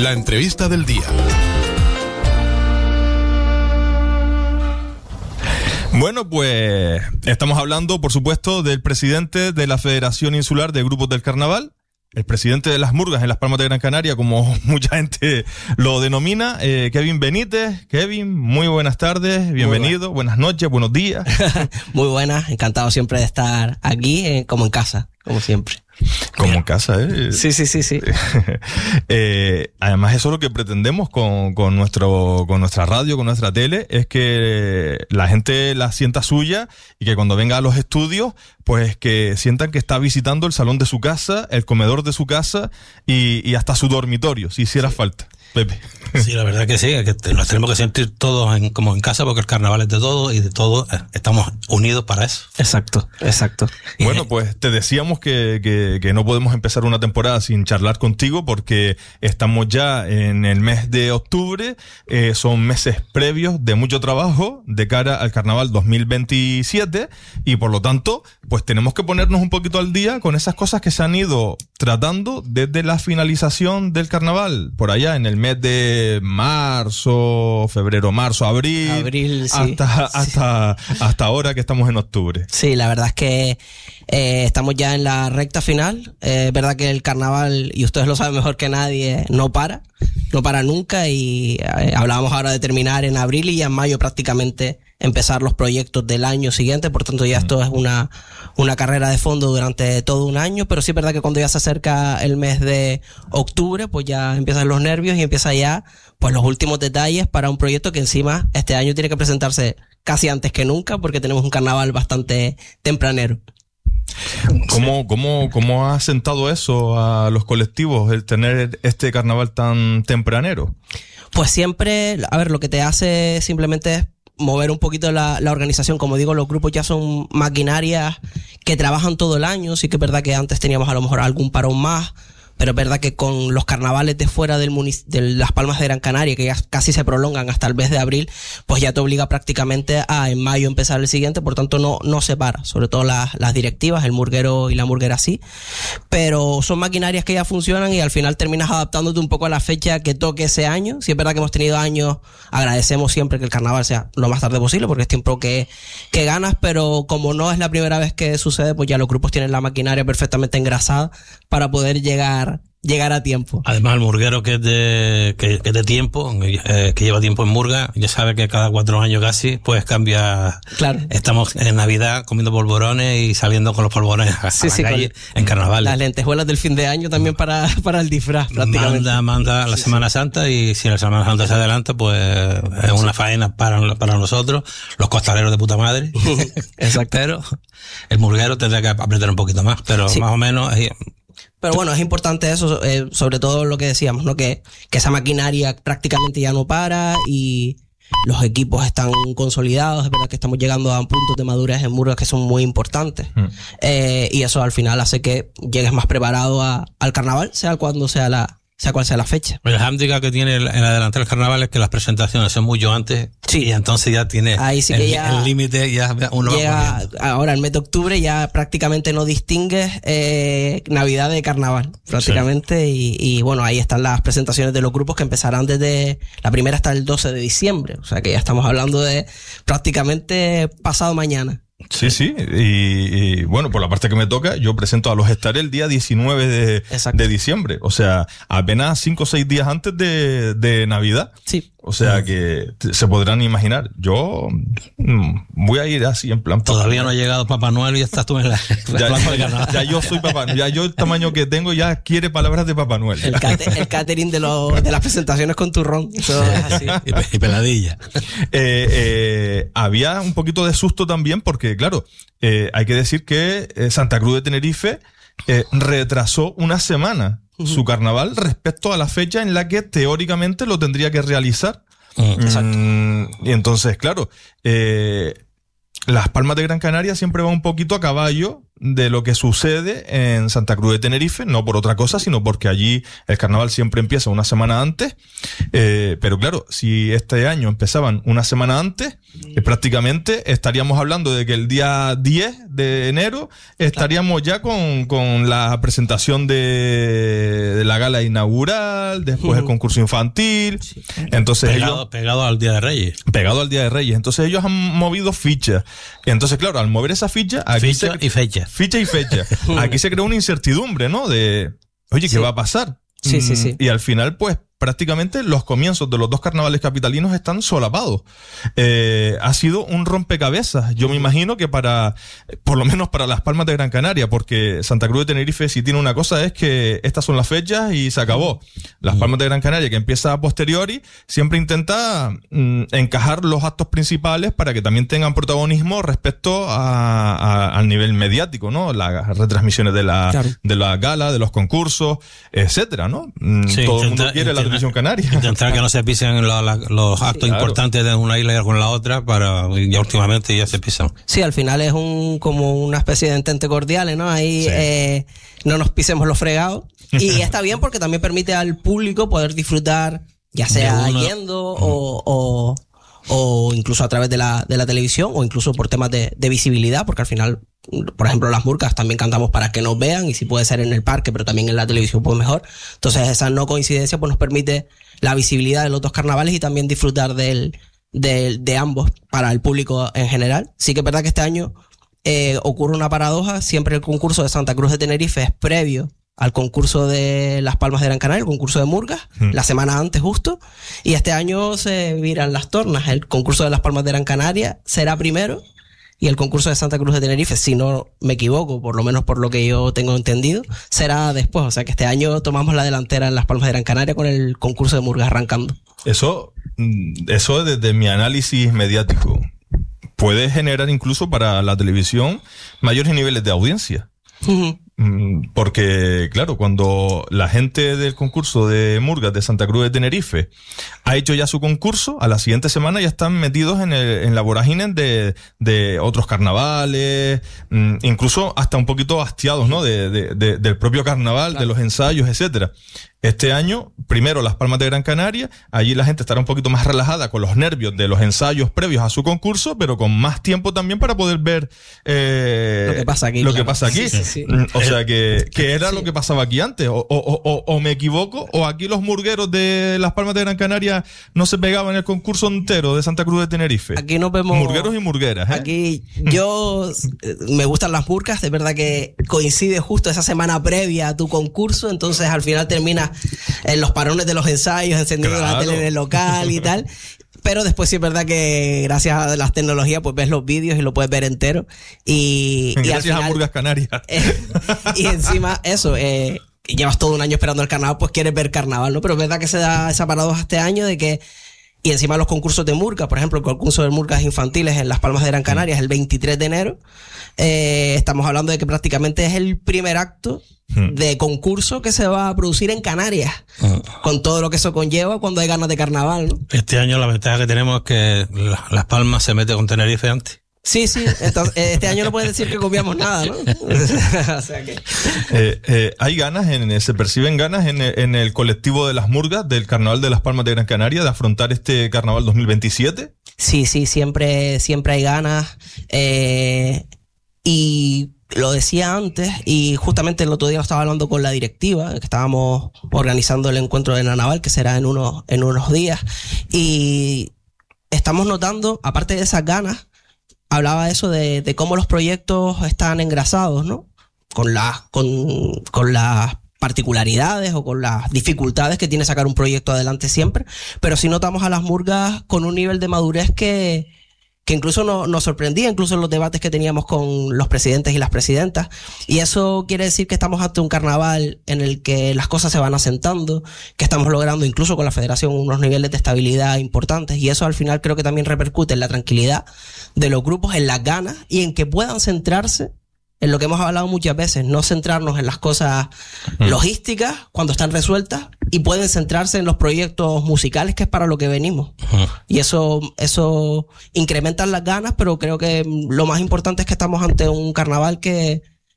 La entrevista del día. Bueno, pues estamos hablando, por supuesto, del presidente de la Federación Insular de Grupos del Carnaval, el presidente de las murgas en Las Palmas de Gran Canaria, como mucha gente lo denomina, Kevin Benítez. Kevin, muy buenas tardes, bienvenido, buenas noches, buenos días. Muy buenas, encantado siempre de estar aquí, como en casa, como siempre. Como en casa, ¿eh? Sí. Además, eso es lo que pretendemos con nuestra radio, con nuestra tele, es que la gente la sienta suya y que cuando venga a los estudios, pues que sientan que está visitando el salón de su casa, el comedor de su casa y hasta su dormitorio, si hiciera falta. Pepe. Sí, la verdad que sí, que nos tenemos que sentir todos como en casa, porque el carnaval es de todos y de todos estamos unidos para eso. Exacto. Bueno, pues te decíamos que no podemos empezar una temporada sin charlar contigo, porque estamos ya en el mes de octubre, son meses previos de mucho trabajo de cara al carnaval 2027 y por lo tanto, pues tenemos que ponernos un poquito al día con esas cosas que se han ido tratando desde la finalización del carnaval, por allá en el mes de marzo, febrero, marzo, abril, sí. hasta ahora que estamos en octubre. Sí, la verdad es que estamos ya en la recta final. Es verdad que el carnaval, y ustedes lo saben mejor que nadie, no para nunca, y hablábamos ahora de terminar en abril y ya en mayo prácticamente empezar los proyectos del año siguiente. Por tanto, ya esto es una carrera de fondo durante todo un año, pero sí es verdad que cuando ya se acerca el mes de octubre, pues ya empiezan los nervios y empieza ya pues los últimos detalles para un proyecto que encima este año tiene que presentarse casi antes que nunca, porque tenemos un carnaval bastante tempranero. ¿Cómo ha sentado eso a los colectivos, el tener este carnaval tan tempranero? Pues siempre, a ver, lo que te hace simplemente es mover un poquito la organización. Como digo, los grupos ya son maquinarias que trabajan todo el año. Sí que es verdad que antes teníamos a lo mejor algún parón más, pero es verdad que con los carnavales de fuera de Las Palmas de Gran Canaria, que ya casi se prolongan hasta el mes de abril, pues ya te obliga prácticamente a en mayo empezar el siguiente. Por tanto no se para, sobre todo las directivas, el murguero y la murguera sí, pero son maquinarias que ya funcionan y al final terminas adaptándote un poco a la fecha que toque ese año. Si es verdad que hemos tenido años, agradecemos siempre que el carnaval sea lo más tarde posible, porque es tiempo que ganas, pero como no es la primera vez que sucede, pues ya los grupos tienen la maquinaria perfectamente engrasada para poder llegar a tiempo. Además, el murguero que es de tiempo, que lleva tiempo en murga, ya sabe que cada 4 años casi, pues cambia. Claro. Estamos en Navidad comiendo polvorones y saliendo con los polvorones a la calle en carnaval. Las lentejuelas del fin de año también para el disfraz, prácticamente. Manda la Semana Santa, y si la Semana Santa se adelanta, pues es una faena para nosotros, los costaleros de puta madre. Exacto. Pero el murguero tendrá que apretar un poquito más, pero más o menos. Pero bueno, es importante eso, sobre todo lo que decíamos, ¿no? Que esa maquinaria prácticamente ya no para y los equipos están consolidados. Es verdad que estamos llegando a puntos de madurez en murgas que son muy importantes. Y eso al final hace que llegues más preparado al carnaval, sea cual sea la fecha. El hándicap que tiene el adelantar el carnaval es que las presentaciones son mucho antes. Sí. Y entonces ya tiene ahí sí que el límite, ya uno llega. Ahora, el mes de octubre ya prácticamente no distingues Navidad de carnaval, prácticamente. Sí. Y bueno, ahí están las presentaciones de los grupos que empezarán desde la primera hasta el 12 de diciembre. O sea que ya estamos hablando de prácticamente pasado mañana. Sí, y bueno, por la parte que me toca, yo presento a los Estaré el día 19 de diciembre, o sea, apenas 5 o 6 días antes de Navidad. Sí. O sea que se podrán imaginar, yo voy a ir así en plan... Todavía no ha llegado Papá Noel y ya estás tú en la ya yo soy Papá Noel, ya yo el tamaño que tengo ya quiere palabras de Papá Noel. El catering de las presentaciones con turrón, eso es así. Y peladilla. Había un poquito de susto también porque, claro, hay que decir que Santa Cruz de Tenerife retrasó una semana su carnaval respecto a la fecha en la que teóricamente lo tendría que realizar. Exacto. Y entonces, claro, Las Palmas de Gran Canaria siempre va un poquito a caballo de lo que sucede en Santa Cruz de Tenerife, no por otra cosa, sino porque allí el carnaval siempre empieza una semana antes, pero claro, si este año empezaban una semana antes, prácticamente estaríamos hablando de que el día 10 de enero estaríamos ya con la presentación de la gala inaugural, después el concurso infantil, entonces pegado al Día de Reyes. Pegado al Día de Reyes. Entonces ellos han movido fichas. Entonces, claro, al mover esa ficha... Ficha y fecha. Aquí se crea una incertidumbre, ¿no? De, oye, ¿qué va a pasar? Sí. Y al final, pues, prácticamente los comienzos de los dos carnavales capitalinos están solapados. Ha sido un rompecabezas. Yo me imagino que por lo menos para Las Palmas de Gran Canaria, porque Santa Cruz de Tenerife si tiene una cosa es que estas son las fechas y se acabó. Las Palmas de Gran Canaria, que empieza a posteriori, siempre intenta encajar los actos principales para que también tengan protagonismo respecto al nivel mediático, ¿no? Las retransmisiones de la gala, de los concursos, etcétera, ¿no? Todo el mundo quiere la televisión canaria. Intentar que no se pisen los actos importantes de una isla con la otra, ya últimamente ya se pisan. Sí, al final es como una especie de entente cordial, ¿no? Ahí no nos pisemos los fregados. Y está bien porque también permite al público poder disfrutar, ya sea yendo o incluso a través de la televisión, o incluso por temas de visibilidad, porque al final, por ejemplo, las murgas también cantamos para que nos vean, y si puede ser en el parque, pero también en la televisión, pues mejor. Entonces esa no coincidencia pues nos permite la visibilidad de los dos carnavales y también disfrutar de ambos para el público en general. Sí que es verdad que este año ocurre una paradoja. Siempre el concurso de Santa Cruz de Tenerife es previo al concurso de Las Palmas de Gran Canaria, el concurso de murgas, la semana antes justo, y este año se viran las tornas. El concurso de Las Palmas de Gran Canaria será primero y el concurso de Santa Cruz de Tenerife, si no me equivoco, por lo menos por lo que yo tengo entendido, será después. O sea que este año tomamos la delantera en Las Palmas de Gran Canaria con el concurso de murgas arrancando. Eso desde mi análisis mediático puede generar incluso para la televisión mayores niveles de audiencia. Porque, claro, cuando la gente del concurso de murgas de Santa Cruz de Tenerife ha hecho ya su concurso, a la siguiente semana ya están metidos en la vorágine de otros carnavales, incluso hasta un poquito hastiados, ¿no? Del propio carnaval, claro, de los ensayos, etcétera. Este año, primero Las Palmas de Gran Canaria, allí la gente estará un poquito más relajada con los nervios de los ensayos previos a su concurso, pero con más tiempo también para poder ver lo que pasa aquí. Sí. O sea que era lo que pasaba aquí antes, o me equivoco, o aquí los murgueros de Las Palmas de Gran Canaria no se pegaban el concurso entero de Santa Cruz de Tenerife. Aquí nos vemos murgueros y murgueras, ¿eh? Aquí yo me gustan las murgas, de verdad que coincide justo esa semana previa a tu concurso, entonces al final termina en los parones de los ensayos, encendiendo la tele en el local y tal. Pero después sí es verdad que gracias a las tecnologías pues ves los vídeos y lo puedes ver entero. Y gracias al final, a Murgas Canarias. Y encima eso, llevas todo un año esperando el carnaval, pues quieres ver carnaval, ¿no? Pero es verdad que se da esa paradoja este año de que, y encima los concursos de murga, por ejemplo, el concurso de murgas infantiles en Las Palmas de Gran Canaria es el 23 de enero. Estamos hablando de que prácticamente es el primer acto de concurso que se va a producir en Canarias, con todo lo que eso conlleva cuando hay ganas de carnaval, ¿no? Este año la ventaja que tenemos es que Las Palmas se mete con Tenerife antes. Sí, entonces este año no puedes decir que copiamos nada, ¿no? O sea que... hay ganas, se perciben ganas en el colectivo de las murgas del Carnaval de Las Palmas de Gran Canaria de afrontar este Carnaval 2027. Sí, siempre hay ganas, y lo decía antes, y justamente el otro día lo estaba hablando con la directiva, que estábamos organizando el encuentro de Nanaval, que será en unos días, y estamos notando, aparte de esas ganas, hablaba eso de cómo los proyectos están engrasados, ¿no? Con las particularidades o con las dificultades que tiene sacar un proyecto adelante siempre, pero sí notamos a las murgas con un nivel de madurez que incluso nos sorprendía, incluso en los debates que teníamos con los presidentes y las presidentas, y eso quiere decir que estamos ante un carnaval en el que las cosas se van asentando, que estamos logrando incluso con la federación unos niveles de estabilidad importantes, y eso al final creo que también repercute en la tranquilidad de los grupos, en las ganas y en que puedan centrarse en lo que hemos hablado muchas veces, no centrarnos en las cosas logísticas cuando están resueltas, y pueden centrarse en los proyectos musicales, que es para lo que venimos. Y eso incrementa las ganas, pero creo que lo más importante es que estamos ante un carnaval que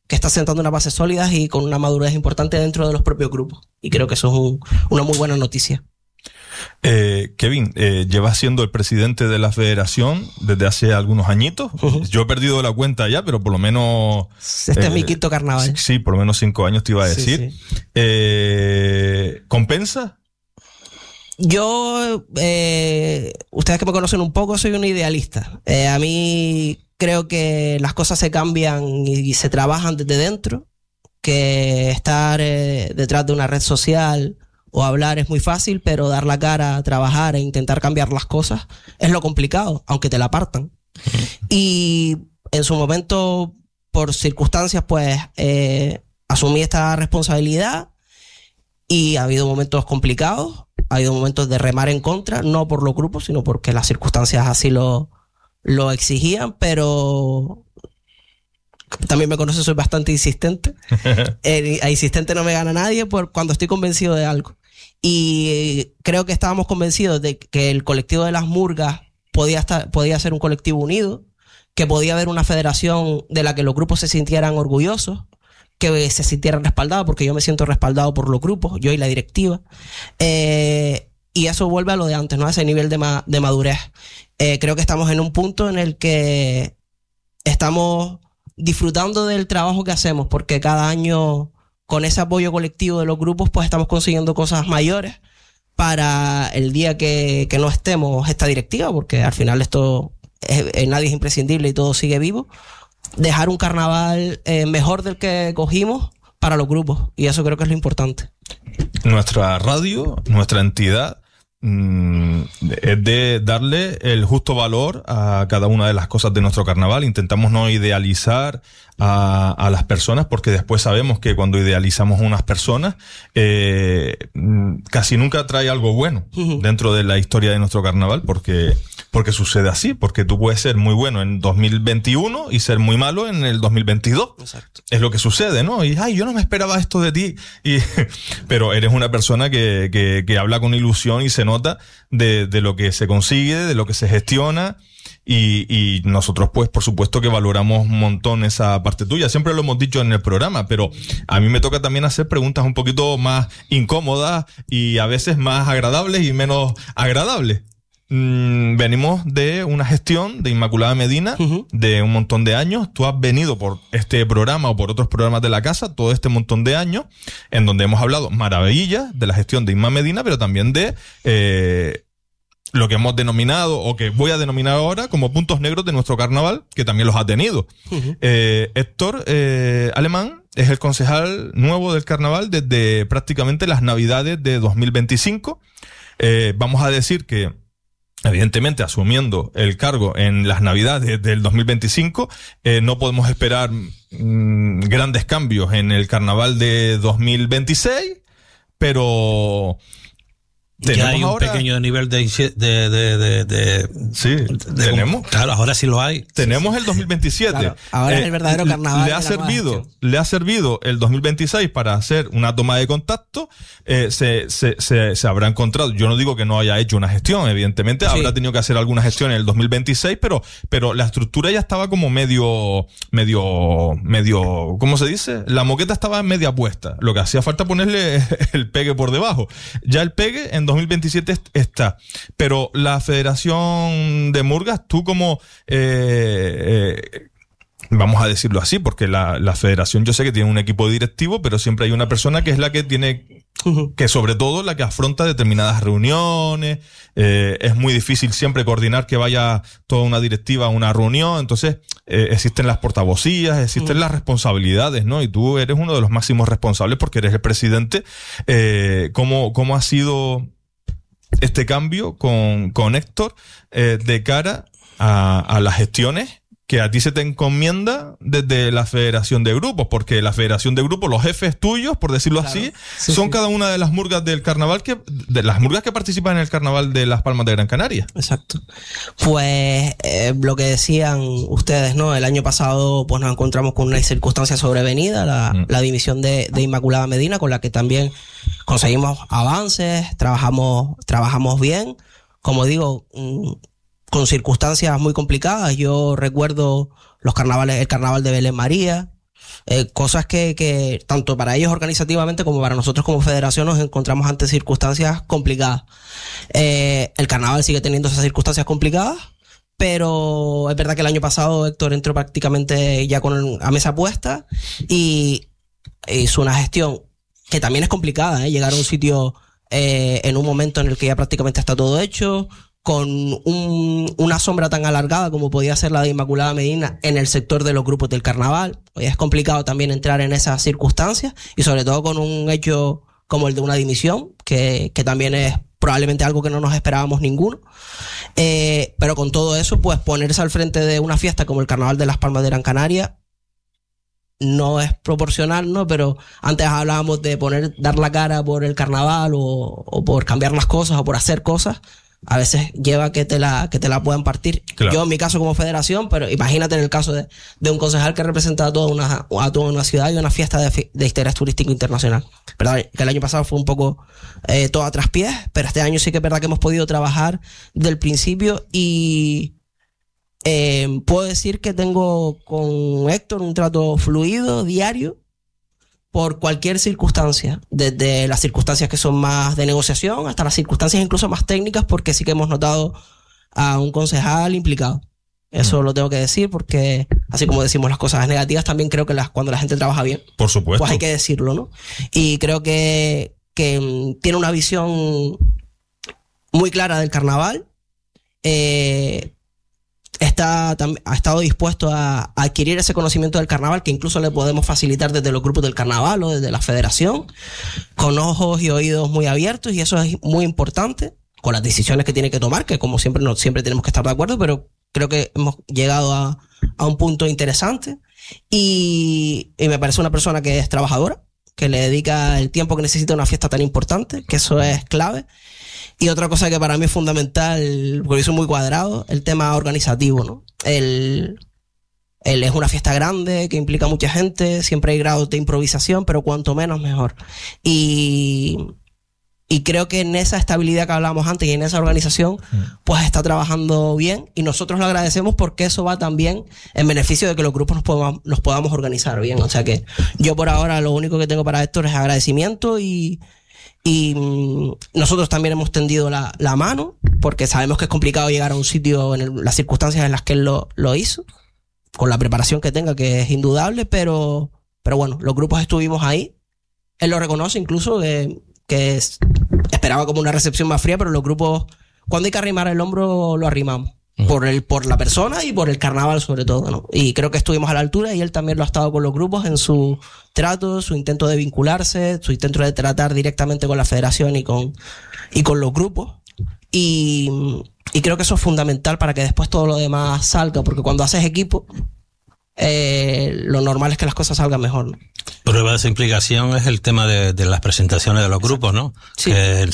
que está sentando unas bases sólidas y con una madurez importante dentro de los propios grupos. Y creo que eso es una muy buena noticia. Kevin, llevas siendo el presidente de la federación desde hace algunos añitos. Yo he perdido la cuenta ya, pero por lo menos... Este es mi quinto carnaval. Sí, por lo menos 5 años te iba a decir. Sí. ¿Compensa? Yo, ustedes que me conocen un poco, soy un idealista. A mí creo que las cosas se cambian y se trabajan desde dentro, que estar detrás de una red social o hablar es muy fácil, pero dar la cara, trabajar e intentar cambiar las cosas es lo complicado, aunque te la partan. Y en su momento, por circunstancias, pues asumí esta responsabilidad y ha habido momentos complicados. Ha habido momentos de remar en contra, no por los grupos, sino porque las circunstancias así lo exigían, pero también me conoce, soy bastante insistente. A insistente no me gana nadie cuando estoy convencido de algo. Y creo que estábamos convencidos de que el colectivo de las murgas podía ser un colectivo unido, que podía haber una federación de la que los grupos se sintieran orgullosos, que se sintieran respaldados, porque yo me siento respaldado por los grupos, yo y la directiva. Y eso vuelve a lo de antes, ¿no? A ese nivel de madurez. Creo que estamos en un punto en el que estamos disfrutando del trabajo que hacemos, porque cada año, con ese apoyo colectivo de los grupos, pues estamos consiguiendo cosas mayores para el día que no estemos esta directiva, porque al final esto nadie es imprescindible y todo sigue vivo. Dejar un carnaval mejor del que cogimos para los grupos, y eso creo que es lo importante. Nuestra radio, nuestra entidad, es de darle el justo valor a cada una de las cosas de nuestro carnaval. Intentamos no idealizar a las personas, porque después sabemos que cuando idealizamos unas personas casi nunca trae algo bueno dentro de la historia de nuestro carnaval, porque sucede así, porque tú puedes ser muy bueno en 2021 y ser muy malo en el 2022. Exacto. Es lo que sucede, ¿no? Y yo no me esperaba esto de ti. Pero eres una persona que habla con ilusión y se nota de lo que se consigue, de lo que se gestiona. Y nosotros, pues, por supuesto que valoramos un montón esa parte tuya. Siempre lo hemos dicho en el programa, pero a mí me toca también hacer preguntas un poquito más incómodas y a veces más agradables y menos agradables. Venimos de una gestión de Inmaculada Medina de un montón de años. Tú has venido por este programa o por otros programas de la casa todo este montón de años, en donde hemos hablado maravillas de la gestión de Inma Medina, pero también de lo que hemos denominado, o que voy a denominar ahora, como puntos negros de nuestro carnaval, que también los ha tenido. Héctor Alemán es el concejal nuevo del carnaval desde prácticamente las Navidades de 2025. Vamos a decir que, evidentemente, asumiendo el cargo en las Navidades del 2025, no podemos esperar grandes cambios en el carnaval de 2026, pero ya hay un pequeño nivel de sí, tenemos. Claro, ahora sí lo hay. Tenemos el 2027. Claro, ahora es el verdadero carnaval. Le ha servido el 2026 para hacer una toma de contacto. Se habrá encontrado. Yo no digo que no haya hecho una gestión, evidentemente. Sí. Habrá tenido que hacer alguna gestión en el 2026, pero la estructura ya estaba como medio, ¿cómo se dice? La moqueta estaba media puesta. Lo que hacía falta ponerle el pegue por debajo. Ya el pegue en 2027 está. Pero la Federación de Murgas, tú como vamos a decirlo así, porque la federación, yo sé que tiene un equipo directivo, pero siempre hay una persona que es la que tiene, que sobre todo la que afronta determinadas reuniones. Es muy difícil siempre coordinar que vaya toda una directiva a una reunión. Entonces existen las portavocías, existen las responsabilidades, ¿no? Y tú eres uno de los máximos responsables porque eres el presidente. ¿Cómo ha sido este cambio con Héctor de cara a las gestiones que a ti se te encomienda desde la Federación de Grupos? Porque la Federación de Grupos, los jefes tuyos, por decirlo así, son cada una de las murgas del carnaval, de las murgas que participan en el carnaval de Las Palmas de Gran Canaria. Exacto. Pues lo que decían ustedes, ¿no? El año pasado pues nos encontramos con una circunstancia sobrevenida, la dimisión de Inmaculada Medina, con la que también conseguimos avances, trabajamos bien. Como digo, con circunstancias muy complicadas. Yo recuerdo el carnaval de Belén María, Cosas que tanto para ellos organizativamente como para nosotros como federación nos encontramos ante circunstancias complicadas. El carnaval sigue teniendo esas circunstancias complicadas, pero es verdad que el año pasado Héctor entró prácticamente ya a mesa puesta y hizo una gestión que también es complicada, llegar a un sitio en un momento en el que ya prácticamente está todo hecho, con una sombra tan alargada como podía ser la de Inmaculada Medina en el sector de los grupos del carnaval. Hoy es complicado también entrar en esas circunstancias y sobre todo con un hecho como el de una dimisión, que también es probablemente algo que no nos esperábamos ninguno. Pero con todo eso, pues ponerse al frente de una fiesta como el Carnaval de Las Palmas de Gran Canaria no es proporcional, ¿no? Pero antes hablábamos de dar la cara por el carnaval o por cambiar las cosas o por hacer cosas. A veces lleva que te la puedan partir. Claro. Yo en mi caso como federación, pero imagínate en el caso de un concejal que representa a toda una ciudad y una fiesta de interés turístico internacional. ¿Verdad? Que el año pasado fue un poco todo a traspiés, pero este año sí que es verdad que hemos podido trabajar del principio y puedo decir que tengo con Héctor un trato fluido, diario, por cualquier circunstancia, desde las circunstancias que son más de negociación hasta las circunstancias incluso más técnicas, porque sí que hemos notado a un concejal implicado. Eso lo tengo que decir porque, así como decimos las cosas negativas, también creo que cuando la gente trabaja bien, por supuesto, pues hay que decirlo, ¿no? Y creo que tiene una visión muy clara del carnaval. Ha estado dispuesto a adquirir ese conocimiento del carnaval que incluso le podemos facilitar desde los grupos del carnaval o desde la federación, con ojos y oídos muy abiertos, y eso es muy importante con las decisiones que tiene que tomar, que como siempre no siempre tenemos que estar de acuerdo, pero creo que hemos llegado a un punto interesante y me parece una persona que es trabajadora, que le dedica el tiempo que necesita a una fiesta tan importante, que eso es clave. Y otra cosa que para mí es fundamental, porque soy muy cuadrado, el tema organizativo, ¿no? Él es una fiesta grande que implica mucha gente, siempre hay grados de improvisación, pero cuanto menos mejor. Y creo que en esa estabilidad que hablábamos antes y en esa organización, pues está trabajando bien y nosotros lo agradecemos porque eso va también en beneficio de que los grupos nos podamos organizar bien. O sea que yo por ahora lo único que tengo para Héctor es agradecimiento y nosotros también hemos tendido la mano porque sabemos que es complicado llegar a un sitio en las circunstancias en las que él lo hizo, con la preparación que tenga, que es indudable, pero bueno, los grupos estuvimos ahí. Él lo reconoce incluso que esperaba como una recepción más fría, pero los grupos, cuando hay que arrimar el hombro, lo arrimamos. Por la persona y por el carnaval sobre todo, ¿no? Y creo que estuvimos a la altura y él también lo ha estado con los grupos en su trato, su intento de vincularse, su intento de tratar directamente con la federación y con los grupos. Y creo que eso es fundamental para que después todo lo demás salga, porque cuando haces equipo, lo normal es que las cosas salgan mejor, ¿no? Prueba de esa implicación es el tema de las presentaciones de los grupos, ¿no? Sí. Que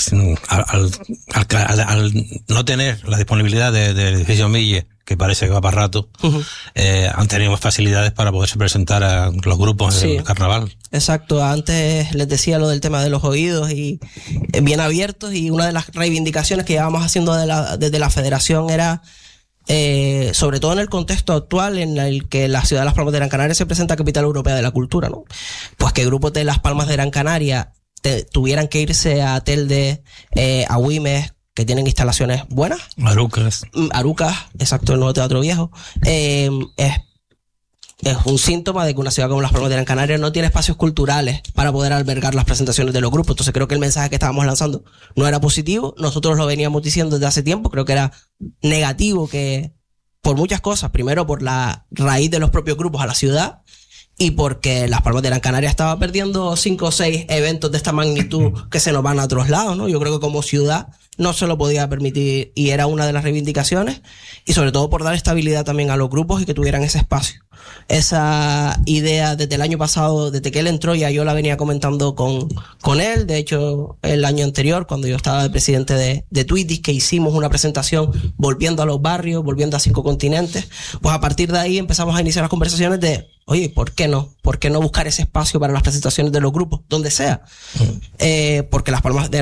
al no tener la disponibilidad del edificio Mille, que parece que va para rato, han tenido más facilidades para poderse presentar a los grupos en el carnaval. Exacto, antes les decía lo del tema de los oídos y bien abiertos, y una de las reivindicaciones que llevábamos haciendo desde la federación era sobre todo en el contexto actual en el que la ciudad de Las Palmas de Gran Canaria se presenta capital europea de la cultura, ¿no? Pues que grupos de Las Palmas de Gran Canaria tuvieran que irse a Telde, a Güímez, que tienen instalaciones buenas. Arucas, exacto, el nuevo Teatro Viejo. Es un síntoma de que una ciudad como Las Palmas de Gran Canaria no tiene espacios culturales para poder albergar las presentaciones de los grupos. Entonces creo que el mensaje que estábamos lanzando no era positivo. Nosotros lo veníamos diciendo desde hace tiempo. Creo que era negativo, que por muchas cosas. Primero, por la raíz de los propios grupos a la ciudad y porque Las Palmas de Gran Canaria estaba perdiendo 5 o 6 eventos de esta magnitud que se nos van a otros lados, ¿no? Yo creo que como ciudad no se lo podía permitir y era una de las reivindicaciones, y sobre todo por dar estabilidad también a los grupos y que tuvieran ese espacio. Esa idea desde el año pasado, desde que él entró, ya yo la venía comentando con él. De hecho, el año anterior, cuando yo estaba de presidente de Twitis, que hicimos una presentación volviendo a los barrios, volviendo a 5 continentes, pues a partir de ahí empezamos a iniciar las conversaciones de, oye, ¿por qué no? ¿Por qué no buscar ese espacio para las presentaciones de los grupos? Donde sea. Porque Las Palmas de